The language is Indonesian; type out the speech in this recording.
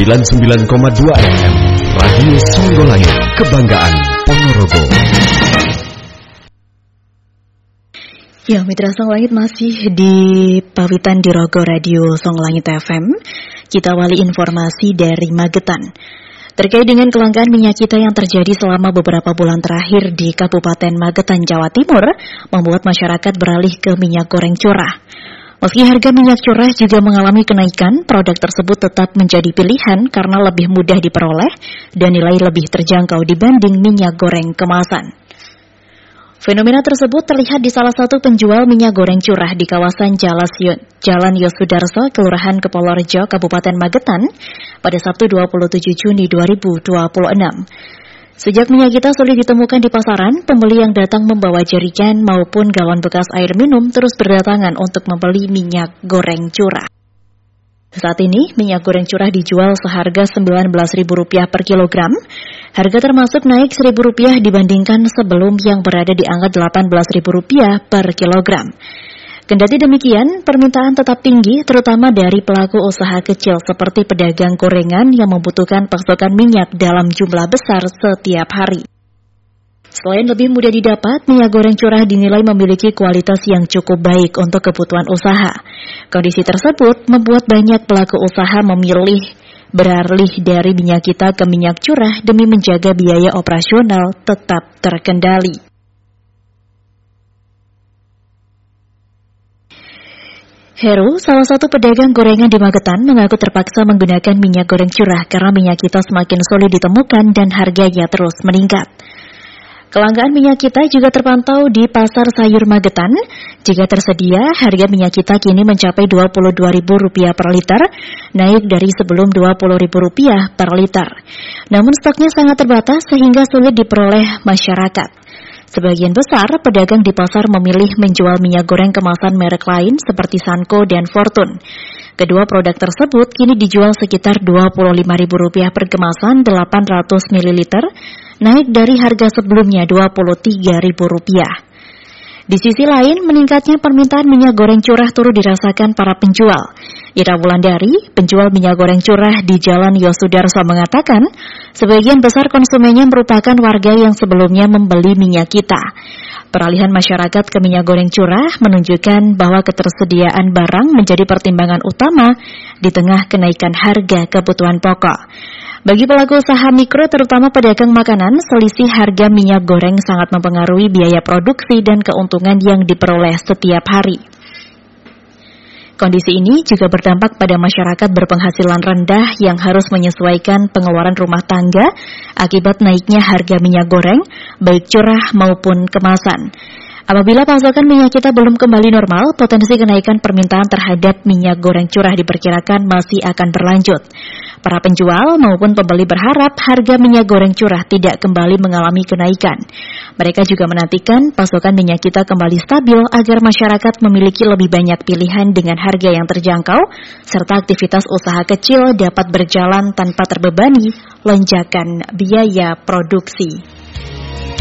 99,2 FM Radio Songgolangit, kebanggaan Ponorogo. Ya, Mitra Songgolangit masih di Pawitan di Rogo Radio Songgolangit FM. Kita awali informasi dari Magetan. Terkait dengan kelangkaan minyak kita yang terjadi selama beberapa bulan terakhir di Kabupaten Magetan, Jawa Timur, membuat masyarakat beralih ke minyak goreng curah. Meski harga minyak curah juga mengalami kenaikan, produk tersebut tetap menjadi pilihan karena lebih mudah diperoleh dan nilai lebih terjangkau dibanding minyak goreng kemasan. Fenomena tersebut terlihat di salah satu penjual minyak goreng curah di kawasan Jalan Yosudarso, Kelurahan Kepolorjo, Kabupaten Magetan, pada Sabtu 27 Juni 2026. Sejak minyak kita sulit ditemukan di pasaran, pembeli yang datang membawa jerigen maupun galon bekas air minum terus berdatangan untuk membeli minyak goreng curah. Saat ini, minyak goreng curah dijual seharga Rp19.000 per kilogram. Harga termasuk naik Rp1.000 dibandingkan sebelum yang berada di angka Rp18.000 per kilogram. Kendati demikian, permintaan tetap tinggi terutama dari pelaku usaha kecil seperti pedagang gorengan yang membutuhkan pasokan minyak dalam jumlah besar setiap hari. Selain lebih mudah didapat, minyak goreng curah dinilai memiliki kualitas yang cukup baik untuk kebutuhan usaha. Kondisi tersebut membuat banyak pelaku usaha memilih beralih dari minyak kita ke minyak curah demi menjaga biaya operasional tetap terkendali. Heru, salah satu pedagang gorengan di Magetan, mengaku terpaksa menggunakan minyak goreng curah karena minyak kita semakin sulit ditemukan dan harganya terus meningkat. Kelangkaan minyak kita juga terpantau di Pasar Sayur Magetan. Jika tersedia, harga minyak kita kini mencapai Rp22.000 per liter, naik dari sebelum Rp20.000 per liter. Namun stoknya sangat terbatas sehingga sulit diperoleh masyarakat. Sebagian besar pedagang di pasar memilih menjual minyak goreng kemasan merek lain seperti Sanko dan Fortune. Kedua produk tersebut kini dijual sekitar Rp25.000 per kemasan 800 ml, naik dari harga sebelumnya Rp23.000. Di sisi lain, meningkatnya permintaan minyak goreng curah turut dirasakan para penjual. Ira Wulandari, penjual minyak goreng curah di Jalan Yosudarso mengatakan, sebagian besar konsumennya merupakan warga yang sebelumnya membeli minyak kita. Peralihan masyarakat ke minyak goreng curah menunjukkan bahwa ketersediaan barang menjadi pertimbangan utama di tengah kenaikan harga kebutuhan pokok. Bagi pelaku usaha mikro, terutama pedagang makanan, selisih harga minyak goreng sangat mempengaruhi biaya produksi dan keuntungan yang diperoleh setiap hari. Kondisi ini juga berdampak pada masyarakat berpenghasilan rendah yang harus menyesuaikan pengeluaran rumah tangga akibat naiknya harga minyak goreng, baik curah maupun kemasan. Apabila pasokan minyak kita belum kembali normal, potensi kenaikan permintaan terhadap minyak goreng curah diperkirakan masih akan berlanjut. Para penjual maupun pembeli berharap harga minyak goreng curah tidak kembali mengalami kenaikan. Mereka juga menantikan pasokan minyak kita kembali stabil agar masyarakat memiliki lebih banyak pilihan dengan harga yang terjangkau, serta aktivitas usaha kecil dapat berjalan tanpa terbebani lonjakan biaya produksi.